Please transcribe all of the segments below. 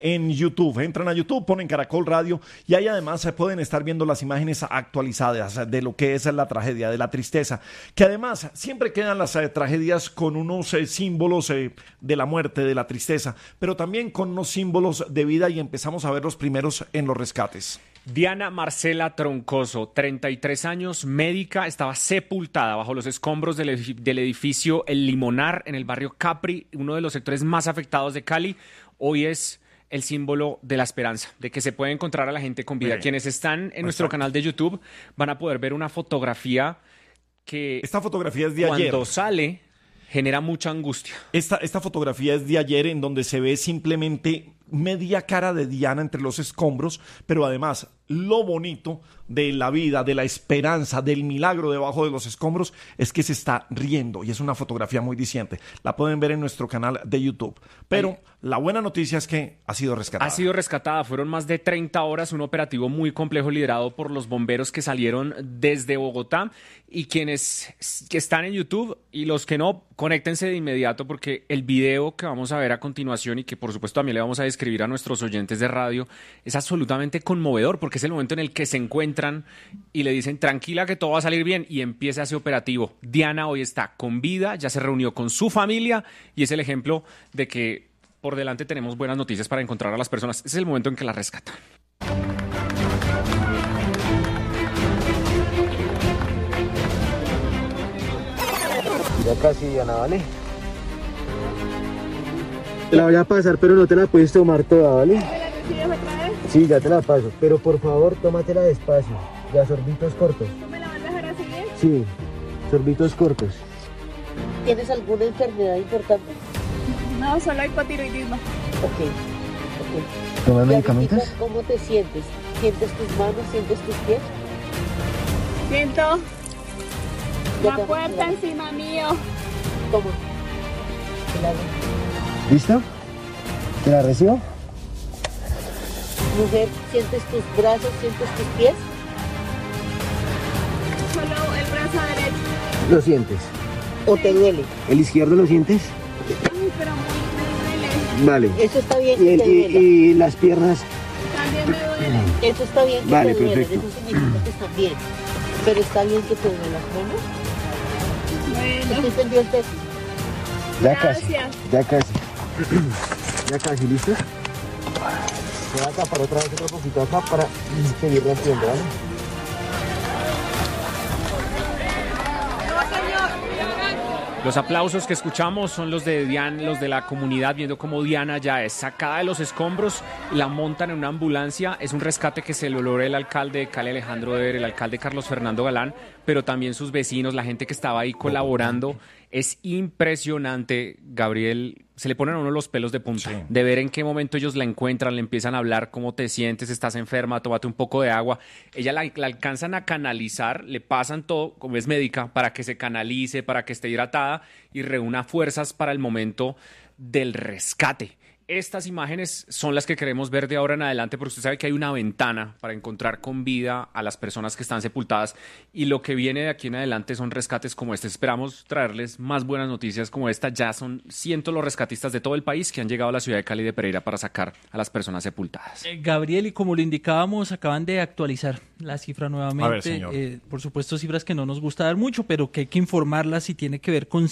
en YouTube. Entran a YouTube, ponen Caracol Radio y ahí además se pueden estar viendo las imágenes actualizadas de lo que es la tragedia, de la tristeza, que además siempre quedan las tragedias con unos símbolos de la muerte, de la tristeza, pero también con unos símbolos de vida y empezamos a ver los primeros en los rescates. Diana Marcela Troncoso, 33 años, médica, estaba sepultada bajo los escombros del edificio El Limonar en el barrio Capri, uno de los sectores más afectados de Cali. Hoy es el símbolo de la esperanza, de que se puede encontrar a la gente con vida. Quienes están en nuestro canal de YouTube van a poder ver una fotografía que... Esta fotografía es de ayer. Cuando sale, genera mucha angustia. Esta fotografía es de ayer, en donde se ve simplemente media cara de Diana entre los escombros, pero además lo bonito de la vida, de la esperanza, del milagro debajo de los escombros es que se está riendo y es una fotografía muy diciente. La pueden ver en nuestro canal de YouTube. Pero la buena noticia es que ha sido rescatada. Ha sido rescatada. Fueron más de 30 horas, un operativo muy complejo liderado por los bomberos que salieron desde Bogotá. Y quienes que están en YouTube y los que no, conéctense de inmediato porque el video que vamos a ver a continuación y que por supuesto también le vamos a describir a nuestros oyentes de radio es absolutamente conmovedor porque es el momento en el que se encuentran y le dicen tranquila que todo va a salir bien y empieza ese operativo. Diana hoy está con vida, ya se reunió con su familia y es el ejemplo de que por delante tenemos buenas noticias para encontrar a las personas. Ese es el momento en que la rescatan. Ya casi, Diana, ¿vale? Te la voy a pasar, pero no te la puedes tomar toda, ¿vale? ¿Quieres otra vez? Sí, ya te la paso, pero por favor, tómatela despacio, ya sorbitos cortos. ¿Tú me la vas a dejar así bien? Sí, sorbitos cortos. ¿Tienes alguna enfermedad importante? No, solo hipotiroidismo. Ok. ¿Tomas medicamentos? ¿Cómo te sientes? ¿Sientes tus manos? ¿Sientes tus pies? Siento Ya la te puerta relajas. encima mío. Toma. Te la hago. ¿Listo? ¿Te la recibo? Mujer, ¿sientes tus brazos? ¿Sientes tus pies? Solo el brazo derecho. ¿Lo sientes? ¿O te duele? ¿El izquierdo lo sientes? Uy, pero me duele. Vale. Eso está bien ¿Y, que te duela. y las piernas? También me duele. Eso está bien que Vale, te duela. perfecto. Eso significa que están bien. Pero está bien que te duela. Bueno, Bueno, ¿usted entendió el test? Ya casi, gracias. ya casi. Ya casi, ¿listo? Voy a tapar otra vez otro poquito acá para seguir rompiendo, ¿vale? Los aplausos que escuchamos son los de Diana, los de la comunidad, viendo cómo Diana ya es sacada de los escombros, la montan en una ambulancia. Es un rescate que se lo logró el alcalde de Cali, Alejandro Dever, el alcalde Carlos Fernando Galán, pero también sus vecinos, la gente que estaba ahí colaborando. Es impresionante, Gabriel. Se le ponen a uno los pelos de punta, Sí. de ver en qué momento ellos la encuentran, le empiezan a hablar, cómo te sientes, estás enferma, tómate un poco de agua. Ella la alcanzan a canalizar, le pasan todo, como es médica, para que se canalice, para que esté hidratada y reúna fuerzas para el momento del rescate. Estas imágenes son las que queremos ver de ahora en adelante, porque usted sabe que hay una ventana para encontrar con vida a las personas que están sepultadas y lo que viene de aquí en adelante son rescates como este. Esperamos traerles más buenas noticias como esta. Ya son cientos los rescatistas de todo el país que han llegado a la ciudad de Cali de Pereira para sacar a las personas sepultadas. Gabriel, y como lo indicábamos, acaban de actualizar la cifra nuevamente. A ver, señor. Por supuesto, cifras que no nos gusta dar mucho, pero que hay que informarlas y tiene que ver con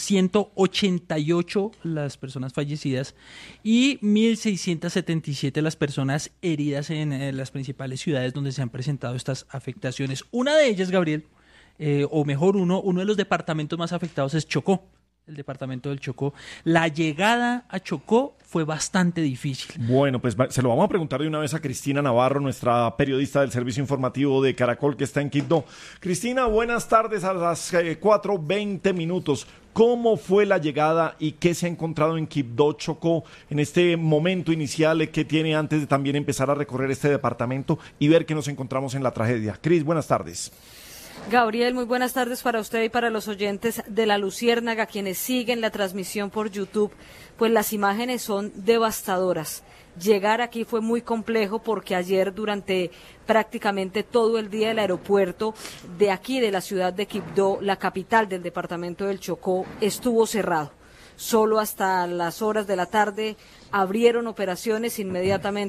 188 las personas fallecidas y 1.677 las personas heridas en las principales ciudades donde se han presentado estas afectaciones. Una de ellas, Gabriel, o mejor uno de los departamentos más afectados es Chocó. El departamento del Chocó. La llegada a Chocó fue bastante difícil. Bueno, pues se lo vamos a preguntar de una vez a Cristina Navarro, nuestra periodista del servicio informativo de Caracol que está en Quibdó. Cristina, buenas tardes a las 4:20. ¿Cómo fue la llegada y qué se ha encontrado en Quibdó, Chocó, en este momento inicial que tiene antes de también empezar a recorrer este departamento y ver que nos encontramos en la tragedia? Cris, buenas tardes. Gabriel, muy buenas tardes para usted y para los oyentes de La Luciérnaga, quienes siguen la transmisión por YouTube. Pues las imágenes son devastadoras. Llegar aquí fue muy complejo porque ayer durante prácticamente todo el día el aeropuerto de aquí, de la ciudad de Quibdó, la capital del departamento del Chocó, estuvo cerrado. solo hasta las horas de la tarde abrieron operaciones inmediatamente.